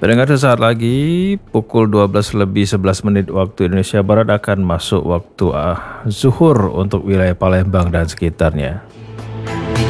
Pendengar, sesaat lagi pukul 12 lebih 11 menit waktu Indonesia Barat akan masuk waktu zuhur untuk wilayah Palembang dan sekitarnya.